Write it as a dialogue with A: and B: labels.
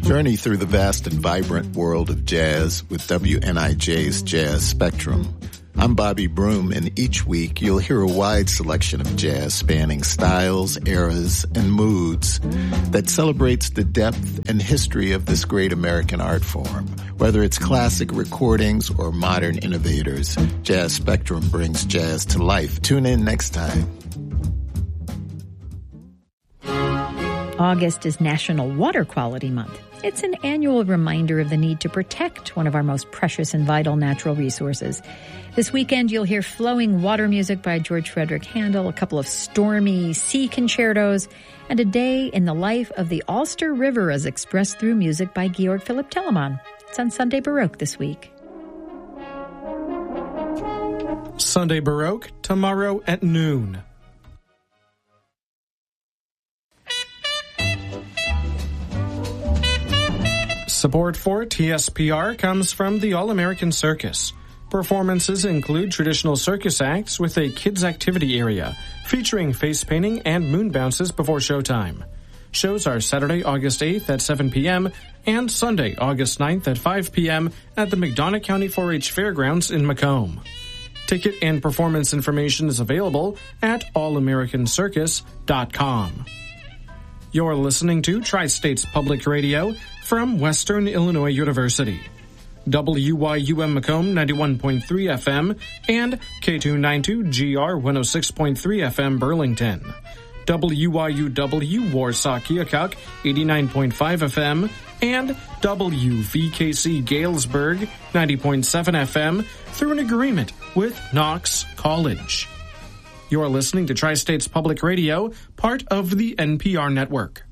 A: Journey through the vast and vibrant world of jazz with WNIJ's Jazz Spectrum. I'm Bobby Broom, and each week you'll hear a wide selection of jazz spanning styles, eras, and moods that celebrates the depth and history of this great American art form. Whether it's classic recordings or modern innovators, Jazz Spectrum brings jazz to life. Tune in next time.
B: August is National Water Quality Month. It's an annual reminder of the need to protect one of our most precious and vital natural resources. This weekend, you'll hear flowing water music by George Frederick Handel, a couple of stormy sea concertos, and a day in the life of the Ulster River as expressed through music by Georg Philipp Telemann. It's on Sunday Baroque this week.
C: Sunday Baroque, tomorrow at noon. Support for TSPR comes from the All-American Circus. Performances include traditional circus acts with a kids' activity area, featuring face painting and moon bounces before showtime. Shows are Saturday, August 8th at 7 p.m. and Sunday, August 9th at 5 p.m. at the McDonough County 4-H Fairgrounds in Macomb. Ticket and performance information is available at allamericancircus.com. You're listening to Tri-States Public Radio from Western Illinois University. WYUM Macomb 91.3 FM and K292GR 106.3 FM Burlington. WYUW Warsaw Keokuk 89.5 FM and WVKC Galesburg 90.7 FM through an agreement with Knox College. You're listening to Tri-States Public Radio, part of the NPR network.